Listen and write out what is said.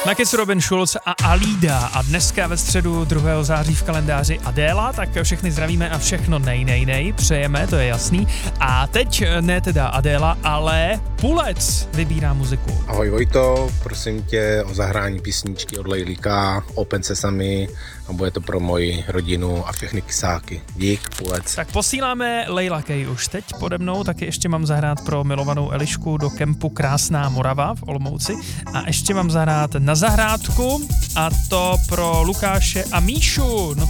Na kecu Robin Schulz a Alida a dneska ve středu 2. září v kalendáři Adéla, tak všechny zdravíme a všechno nej přejeme, to je jasný. A teď ne teda Adéla, ale Pulec vybírá muziku. Ahoj Vojto, prosím tě o zahrání písničky od Lejlika, Open Sesame a bude to pro moji rodinu a všechny kysáky. Dík, Pulec. Tak posíláme Lejla Kej už teď pode mnou, taky ještě mám zahrát pro milovanou Elišku do kempu Krásná Morava v Olomouci a ještě mám zahrát na zahrádku a to pro Lukáše a Míšu. No